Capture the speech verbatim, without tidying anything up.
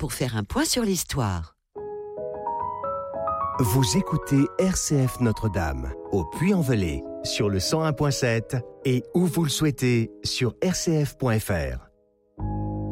pour faire un point sur l'histoire. Vous écoutez R C F Notre-Dame, au Puy-en-Velay, sur le cent un virgule sept et où vous le souhaitez, sur r c f point f r.